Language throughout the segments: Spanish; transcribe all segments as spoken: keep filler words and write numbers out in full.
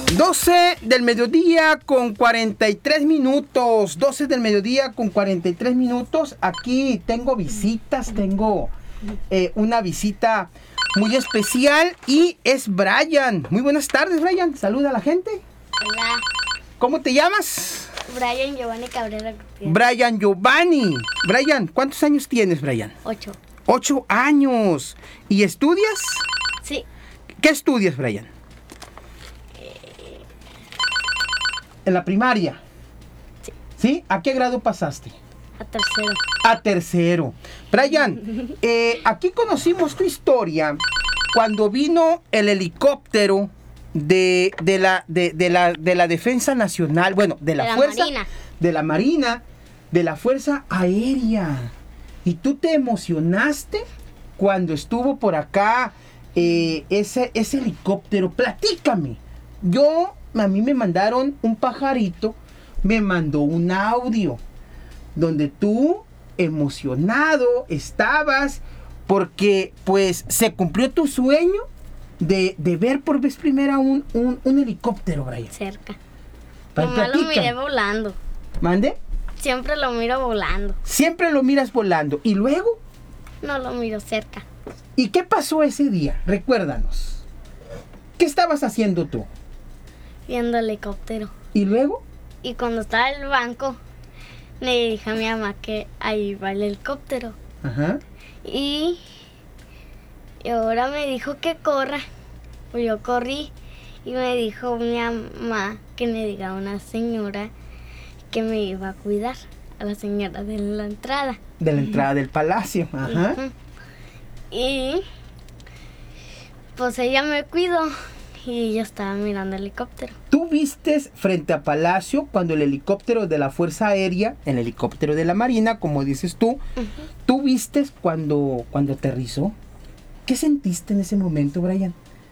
doce del mediodía con cuarenta y tres minutos. doce del mediodía con cuarenta y tres minutos. Aquí tengo visitas, tengo eh, una visita muy especial y es Brian. Muy buenas tardes, Brian. Saluda a la gente. Hola. ¿Cómo te llamas? Brian Giovanni Cabrera Gutiérrez. Brian Giovanni. Brian, ¿cuántos años tienes, Brian? Ocho. Ocho años. ¿Y estudias? Sí. ¿Qué estudias, Brian? Eh, En la primaria. Sí. ¿Sí? ¿A qué grado pasaste? a tercero. A tercero. Brian, eh, aquí conocimos tu historia cuando vino el helicóptero de, de, la, de, de, la, de la Defensa Nacional, bueno, de la, De la Fuerza, Marina. de la Marina, de la Fuerza Aérea. Y tú te emocionaste cuando estuvo por acá eh, ese, ese helicóptero. Platícame. Yo, a mí me mandaron un pajarito, me mandó un audio donde tú, emocionado, estabas porque pues se cumplió tu sueño de, de ver por vez primera un, un, un helicóptero, Brian. Cerca. Pa- Nomás lo platícame. miré volando. ¿Mande? Siempre lo miro volando. Siempre lo miras volando. ¿Y luego? No lo miro cerca. ¿Y qué pasó ese día? Recuérdanos. ¿Qué estabas haciendo tú? Viendo el helicóptero. ¿Y luego? Y cuando estaba en el banco, le dije a mi mamá que ahí va el helicóptero. Ajá. Y, y ahora me dijo que corra. Pues yo corrí y me dijo mi mamá que le diga a una señora que me iba a cuidar, a la señora de la entrada. De la entrada del palacio. Ajá. Ujú. Y pues ella me cuidó y yo estaba mirando el helicóptero. Tú vistes frente a Palacio cuando el helicóptero de la Fuerza Aérea, el helicóptero de la Marina, como dices tú, Ujú. tú vistes cuando, cuando aterrizó. ¿Qué sentiste en ese momento, Brian?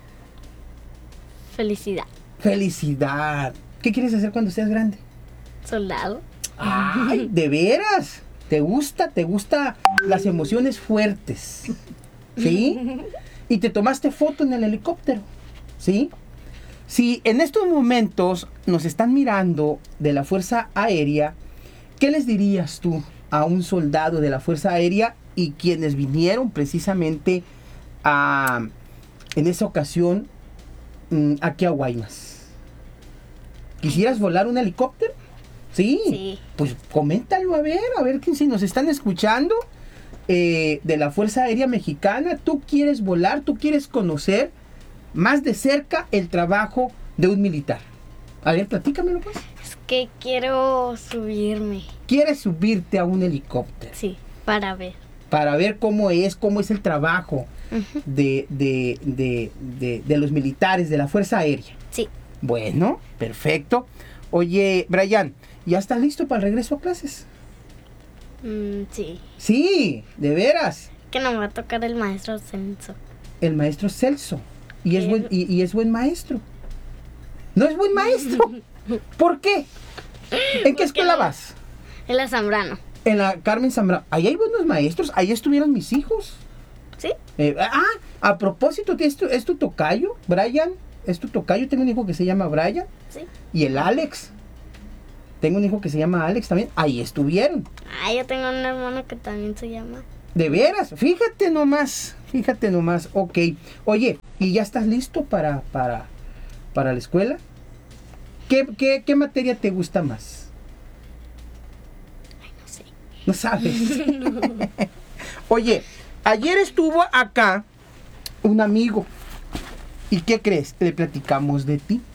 Felicidad. Felicidad. ¿Qué quieres hacer cuando seas grande? Soldado. ¡Ay, de veras! ¿Te gusta? ¿Te gusta las emociones fuertes? ¿Sí? Y te tomaste foto en el helicóptero. ¿Sí? Si en estos momentos nos están mirando de la Fuerza Aérea, ¿qué les dirías tú a un soldado de la Fuerza Aérea y quienes vinieron precisamente a, en esa ocasión mm, aquí a Guaymas? ¿Quisieras volar un helicóptero? ¿Sí? Sí. Pues coméntalo a ver, a ver que si nos están escuchando eh, de la Fuerza Aérea Mexicana, tú quieres volar, tú quieres conocer más de cerca el trabajo de un militar. A ver, platícamelo pues. Es que quiero subirme. Quieres subirte a un helicóptero Sí, para ver. para ver cómo es, cómo es el trabajo Ujú. de, de, de, de, de los militares de la Fuerza Aérea. Sí. Bueno, perfecto. Oye, Brian, ¿ya estás listo para el regreso a clases? Mm, sí. Sí, de veras. Que no me va a tocar el maestro Censo. El maestro Celso. Y es Sí. buen, y, y es buen maestro. ¿No es buen maestro? ¿Por qué? ¿En qué escuela no? vas? El a Zambrano. En la Carmen Zambrano. Ahí hay buenos maestros. Ahí estuvieron mis hijos. ¿Sí? Eh, ah, a propósito, ¿es tu, ¿es tu tocayo, Brian? ¿Es tu tocayo? Tengo un hijo que se llama Brian. Sí. Y el Alex. Tengo un hijo que se llama Alex también. Ahí estuvieron. Ah, yo tengo un hermano que también se llama. De veras, fíjate nomás, fíjate nomás, ok. Oye, ¿y ya estás listo para, para, para la escuela? ¿Qué, qué, qué materia te gusta más? Ay, no sé. No sabes. Oye, ayer estuvo acá un amigo. ¿Y qué crees? Le platicamos de ti.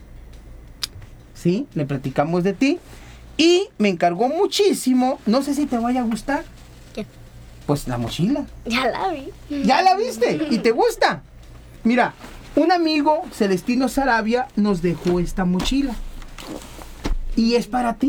¿Sí? Le platicamos de ti. Y me encargó muchísimo. No sé si te vaya a gustar. ¿Qué? Pues la mochila. Ya la vi. ¿Ya la viste? ¿Y te gusta? Mira, un amigo, Celestino Sarabia, nos dejó esta mochila. Y es para ti.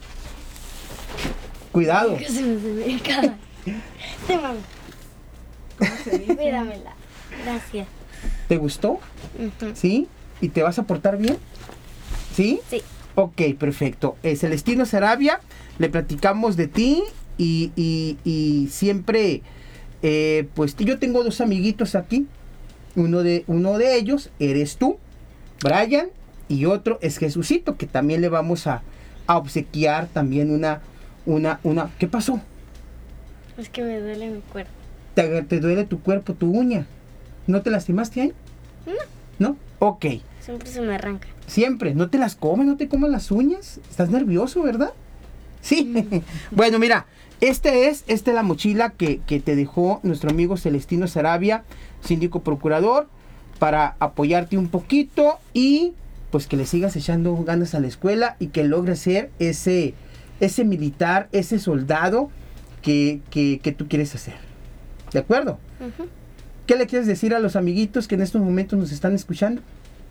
Cuidado. Que se me se me cae. Te mami. Cuídamela. Gracias. ¿Te gustó? Ujú. ¿Sí? ¿Y te vas a portar bien? ¿Sí? Sí. Ok, perfecto. Eh, Celestino Sarabia, le platicamos de ti y, y, y siempre, eh, pues yo tengo dos amiguitos aquí. Uno de, uno de ellos eres tú, Brian, y otro es Jesucito, que también le vamos a, a obsequiar también una, una, una, ¿qué pasó? Es que me duele mi cuerpo. ¿Te, te duele tu cuerpo, tu uña? ¿No te lastimaste ahí? No. ¿No? Ok. Siempre se me arranca. Siempre. ¿No te las comes? ¿No te comas las uñas? ¿Estás nervioso, verdad? Sí. Mm. Bueno, mira, este es, esta es la mochila que, que te dejó nuestro amigo Celestino Sarabia, síndico procurador, para apoyarte un poquito y pues que le sigas echando ganas a la escuela y que logres ser ese, ese militar, ese soldado que, que, que tú quieres hacer. ¿De acuerdo? Uh-huh. ¿Qué le quieres decir a los amiguitos que en estos momentos nos están escuchando?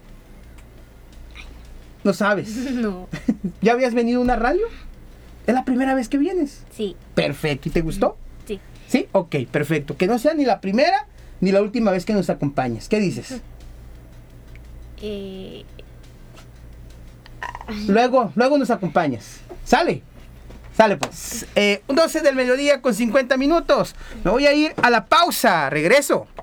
¿No sabes? No. ¿Ya habías venido a una radio? ¿Es la primera vez que vienes? Sí. Perfecto. ¿Y te gustó? Sí. ¿Sí? Ok, perfecto. Que no sea ni la primera ni la última vez que nos acompañes. ¿Qué dices? Eh... Luego, luego nos acompañas. ¿Sale? Sale pues. Eh, doce del mediodía con cincuenta minutos. Me voy a ir a la pausa. Regreso.